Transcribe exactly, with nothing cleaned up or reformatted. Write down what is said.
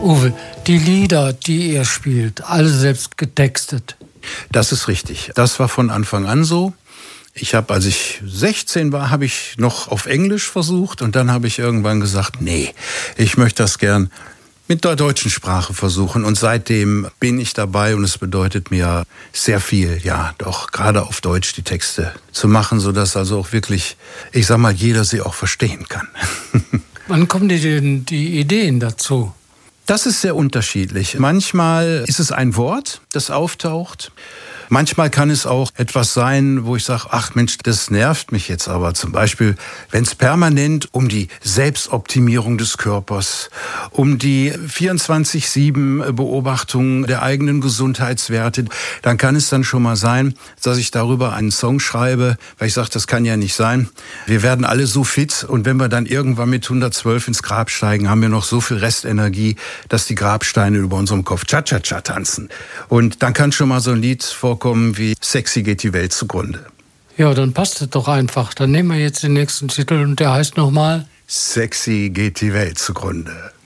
Uwe, die Lieder, die ihr spielt, alle selbst getextet. Das ist richtig. Das war von Anfang an so. Ich habe, als ich sechzehn war, habe ich noch auf Englisch versucht und dann habe ich irgendwann gesagt, nee, ich möchte das gern mit der deutschen Sprache versuchen. Und seitdem bin ich dabei und es bedeutet mir sehr viel, ja, doch gerade auf Deutsch die Texte zu machen, sodass also auch wirklich, ich sag mal, jeder sie auch verstehen kann. Wann kommen dir denn die Ideen dazu? Das ist sehr unterschiedlich. Manchmal ist es ein Wort, das auftaucht. Manchmal kann es auch etwas sein, wo ich sage, ach Mensch, das nervt mich jetzt aber. Zum Beispiel, wenn es permanent um die Selbstoptimierung des Körpers, um die vierundzwanzig sieben Beobachtung der eigenen Gesundheitswerte, dann kann es dann schon mal sein, dass ich darüber einen Song schreibe, weil ich sage, das kann ja nicht sein. Wir werden alle so fit und wenn wir dann irgendwann mit hundertzwölf ins Grab steigen, haben wir noch so viel Restenergie, dass die Grabsteine über unserem Kopf Cha-Cha-Cha tanzen. Und dann kann schon mal so ein Lied vor kommen wie Sexy geht die Welt zugrunde. Ja, dann passt es doch einfach. Dann nehmen wir jetzt den nächsten Titel und der heißt nochmal Sexy geht die Welt zugrunde.